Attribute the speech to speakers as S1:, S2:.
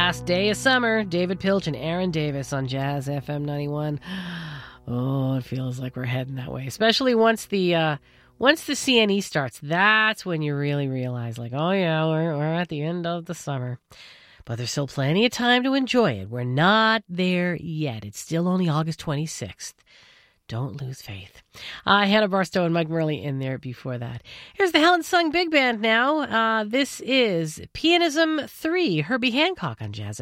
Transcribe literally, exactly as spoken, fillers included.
S1: last day of summer. David Pilch and Aaron Davis on Jazz F M ninety-one. Oh, it feels like we're heading that way, especially once the uh, once the C N E starts. That's when you really realize, like, oh yeah, we're we're at the end of the summer. But there's still plenty of time to enjoy it. We're not there yet. It's still only August twenty-sixth. Don't lose faith. Uh, Hannah Barstow and Mike Murley in there before that. Here's the Helen Sung Big Band now. Uh, this is Pianism three, Herbie Hancock on Jazz